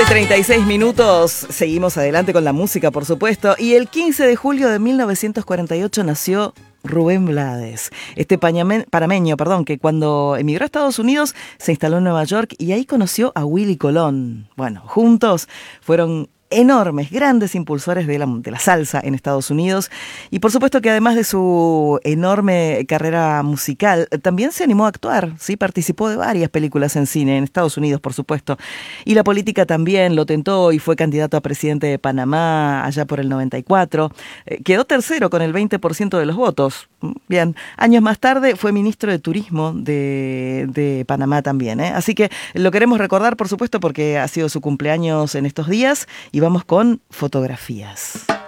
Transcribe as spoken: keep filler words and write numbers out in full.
once treinta y seis minutos, seguimos adelante con la música, por supuesto, y el quince de julio de mil novecientos cuarenta y ocho nació Rubén Blades, este pañame, panameño, perdón, que cuando emigró a Estados Unidos se instaló en Nueva York y ahí conoció a Willy Colón. Bueno, juntos fueron enormes, grandes impulsores de la, de la salsa en Estados Unidos, y por supuesto que además de su enorme carrera musical, también se animó a actuar, ¿sí? Participó de varias películas en cine, en Estados Unidos por supuesto, y la política también lo tentó y fue candidato a presidente de Panamá allá por el noventa y cuatro, eh, quedó tercero con el veinte por ciento de los votos. Bien, años más tarde fue ministro de Turismo de, de Panamá también, ¿eh? Así que lo queremos recordar por supuesto porque ha sido su cumpleaños en estos días y vamos con fotografías.